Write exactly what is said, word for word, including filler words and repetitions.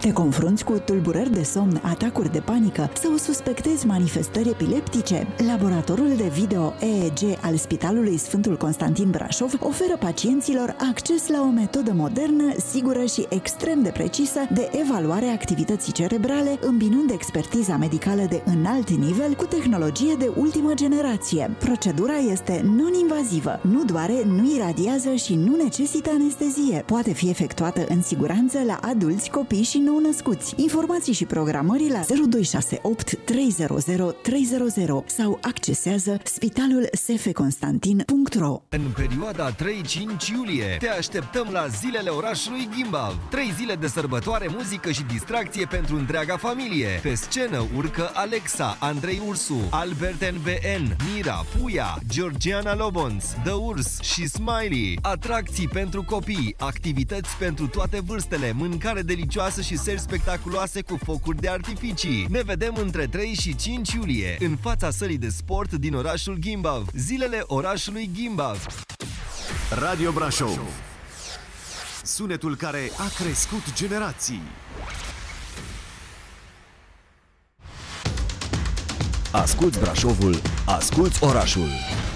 Te confrunți cu tulburări de somn, atacuri de panică sau suspectezi manifestări epileptice? Laboratorul de video E E G al Spitalului Sfântul Constantin Brașov oferă pacienților acces la o metodă modernă, sigură și extrem de precisă de evaluare a activității cerebrale, îmbinând expertiza medicală de înalt nivel cu tehnologie de ultimă generație. Procedura este non-invazivă, nu doare, nu iradiază și nu necesită anestezie. Poate fi efectuată în siguranță la adulți, copii și nou-născuți. Informații și programări la zero doi șase opt trei zero zero trei zero zero sau accesează spitalul s f constantin punct r o. În perioada trei cinci iulie te așteptăm la zilele orașului Gimbav. Trei zile de sărbătoare, muzică și distracție pentru întreaga familie. Pe scenă urcă Alexa, Andrei Ursu, Albert N B N, Mira, Puia, Georgiana Lobons, The Urs și Smiley. Atracții pentru copii, activități pentru toate vârstele, mâncare delicioasă și seri spectaculoase cu focuri de artificii. Ne vedem între trei și cinci iulie în fața sălii de sport din orașul Gimbav. Zilele orașului Gimbav. Radio Brașov. Sunetul care a crescut generații. Asculți Brașovul, asculți orașul.